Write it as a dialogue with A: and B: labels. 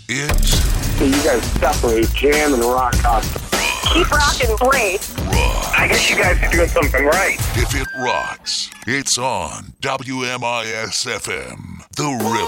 A: is...
B: So you guys separate jam and rock concert.
C: Keep rocking, great.
A: Rock.
B: I guess you guys are doing something right.
A: If it rocks, it's on WMIS-FM, The River.